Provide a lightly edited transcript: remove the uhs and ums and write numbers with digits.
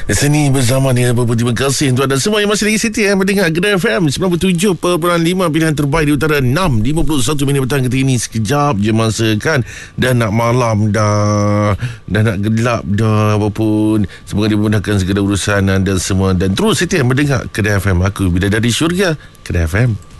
Seni bersama ni. Terima kasih untuk anda semua yang masih lagi setia mendengar Kedah FM 97.5, pilihan terbaik di utara. 6:51 minit petang ketika ini. Sekejap je masa kan. Dah nak malam dah nak gelap dah. Apapun, semoga dimudahkan segala urusan anda semua. Dan terus setia mendengar Kedah FM. Aku Bidadari Syurga, Kedah FM.